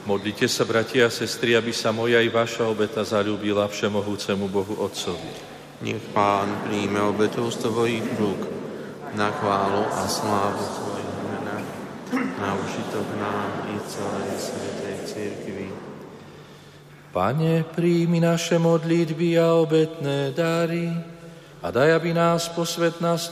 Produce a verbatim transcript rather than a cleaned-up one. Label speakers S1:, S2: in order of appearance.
S1: Modlite sa, bratia a sestry, aby sa moja i vaša obeta zaľúbila všemohúcemu Bohu Otcovi.
S2: Nech Pán príjme obetu z tvojich rúk na chválu a slávu svojho mena, na užitok nám i celej svätej cirkvi.
S1: Pane, príjmi naše modlitby a obetné dary a daj, aby nás posvätná